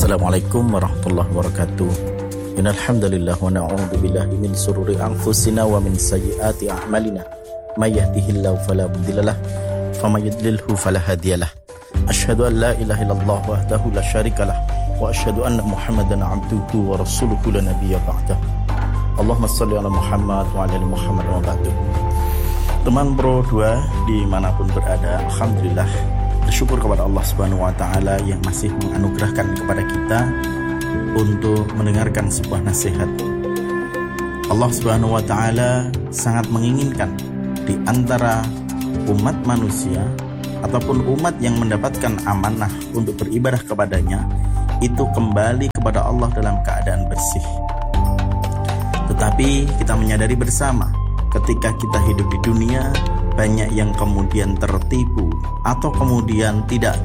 Assalamualaikum warahmatullahi wabarakatuh. Innal hamdalillah wa na'udzu billahi min shururi anfusina wa min sayyiati a'malina. May yahdihillahu fala mudhillalah wa may yudlilhu fala hadiyalah. Asyhadu an la ilaha illallah wahdahu la syarikalah wa asyhadu anna Muhammadan 'abduhu wa rasuluhu la nabiyya ba'dah. Allahumma shalli ala Muhammad wa ala ali Muhammad wa ba'du. Teman Pro 2 dimanapun berada, alhamdulillah bersyukur kepada Allah Subhanahu wa taala yang masih menganugerahkan kepada kita untuk mendengarkan sebuah nasihat. Allah Subhanahu wa taala sangat menginginkan di antara umat manusia ataupun umat yang mendapatkan amanah untuk beribadah kepadanya itu kembali kepada Allah dalam keadaan bersih. Tetapi kita menyadari bersama, ketika kita hidup di dunia, banyak yang kemudian tertipu atau kemudian tidak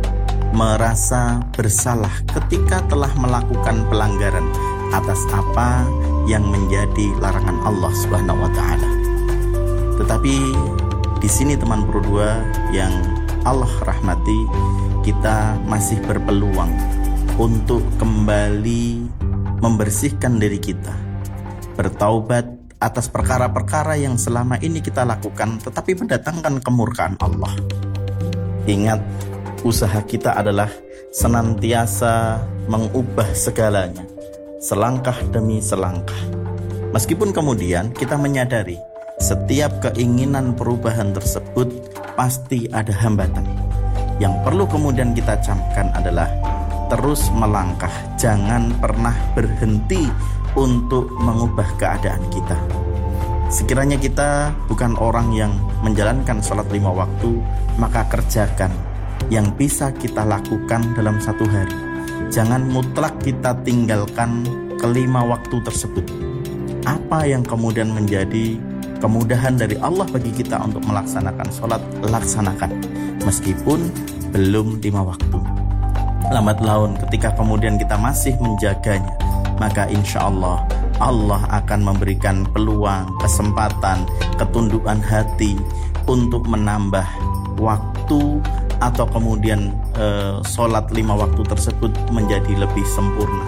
merasa bersalah ketika telah melakukan pelanggaran atas apa yang menjadi larangan Allah Subhanahu wa taala. Tetapi di sini teman Pro 2 yang Allah rahmati, kita masih berpeluang untuk kembali membersihkan diri kita, bertaubat atas perkara-perkara yang selama ini kita lakukan tetapi mendatangkan kemurkaan Allah. Ingat, usaha kita adalah senantiasa mengubah segalanya, selangkah demi selangkah. Meskipun kemudian kita menyadari setiap keinginan perubahan tersebut pasti ada hambatan. Yang perlu kemudian kita camkan adalah terus melangkah, jangan pernah berhenti untuk mengubah keadaan kita. Sekiranya kita bukan orang yang menjalankan sholat 5 waktu, maka kerjakan yang bisa kita lakukan dalam satu hari. Jangan mutlak kita tinggalkan kelima waktu tersebut. Apa yang kemudian menjadi kemudahan dari Allah bagi kita untuk melaksanakan sholat, laksanakan meskipun belum 5 waktu. Lambat laun ketika kemudian kita masih menjaganya, maka insya Allah Allah akan memberikan peluang, kesempatan, ketundukan hati untuk menambah waktu atau kemudian sholat 5 waktu tersebut menjadi lebih sempurna,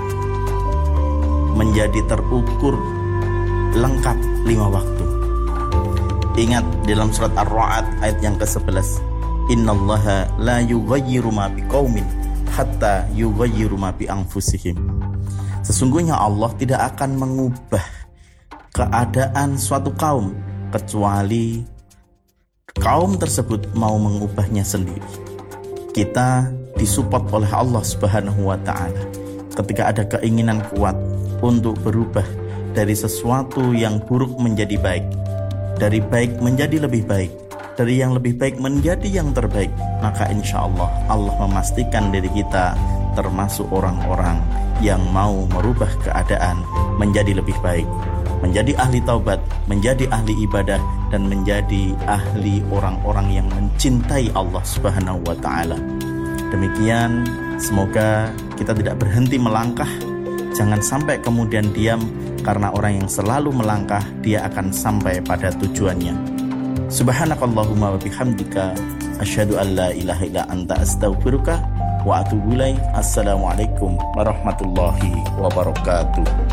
menjadi terukur lengkap 5 waktu. Ingat dalam surat Ar-Ra'd ayat yang ke-11, innallaha la yughayyiru ma biqaumin hatta yughayyiru ma bi anfusihim. Sesungguhnya Allah tidak akan mengubah keadaan suatu kaum kecuali kaum tersebut mau mengubahnya sendiri. Kita disupport oleh Allah Subhanahu wa taala ketika ada keinginan kuat untuk berubah dari sesuatu yang buruk menjadi baik, dari baik menjadi lebih baik, dari yang lebih baik menjadi yang terbaik, maka insya Allah Allah memastikan diri kita termasuk orang-orang yang mau merubah keadaan menjadi lebih baik, menjadi ahli taubat, menjadi ahli ibadah, dan menjadi ahli orang-orang yang mencintai Allah Subhanahu wa taala. Demikian, semoga kita tidak berhenti melangkah, jangan sampai kemudian diam, karena orang yang selalu melangkah dia akan sampai pada tujuannya. Subhanakallahumma wa bihamdika asyhadu an la ilaha illa anta astaghfiruka wa atubu ilaik. Assalamualaikum warahmatullahi wabarakatuh.